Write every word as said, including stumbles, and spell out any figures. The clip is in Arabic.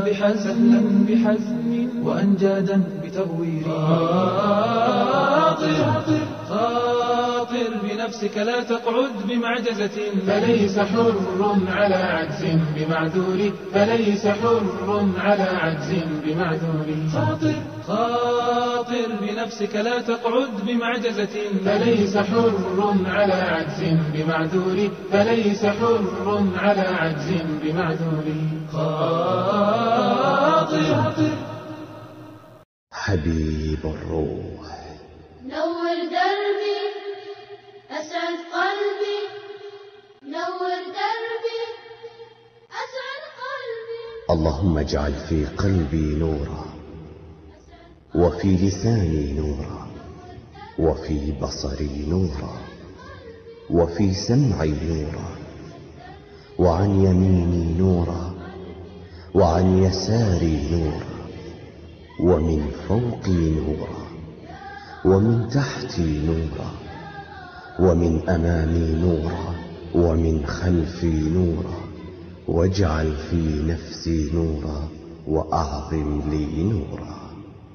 سهلا بحزم وأنجادا بتغوير. خاطر خاطر بنفسك لا تقعد بمعجزة، فليس حر على عجز بمعذور، فليس حر على عجز بمعذور. خاطر خاطر بنفسك لا تقعد بمعجزة، فليس حر على عجز بمعذور، فليس حر على عجز بمعذور. خاطر حبيب الروح، نور دربي أسعد قلبي، نور دربي أسعد قلبي. اللهم اجعل في قلبي نورا، وفي لساني نورا، وفي بصري نورا، وفي سمعي نورا، وعن يميني نورا، وعن يساري نورا، ومن فوقي نورا، ومن تحتي نورا، ومن أمامي نورا، ومن خلفي نورا. واجعل في نفسي نورا، وأعظم لي نورا.